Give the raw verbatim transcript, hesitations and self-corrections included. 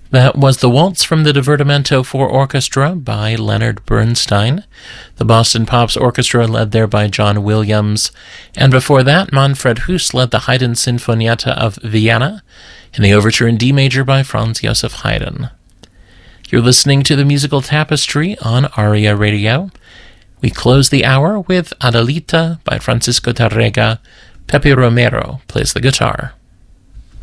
That was the Waltz from the Divertimento for Orchestra by Leonard Bernstein. The Boston Pops Orchestra led there by John Williams. And before that, Manfred Huss led the Haydn Sinfonietta of Vienna in the overture in D major by Franz Joseph Haydn. You're listening to the Musical Tapestry on ARIA Radio. We close the hour with Adelita by Francisco Tarrega. Pepe Romero plays the guitar.